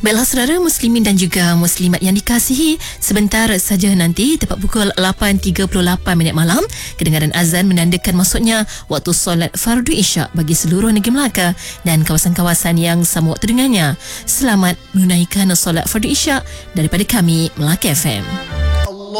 Baiklah saudara muslimin dan juga muslimat yang dikasihi, sebentar saja nanti tepat pukul 8.38 malam, kedengaran azan menandakan masuknya waktu solat fardu isyak bagi seluruh negeri Melaka dan kawasan-kawasan yang sama waktu dengannya. Selamat menunaikan solat fardu isyak daripada kami Melaka FM.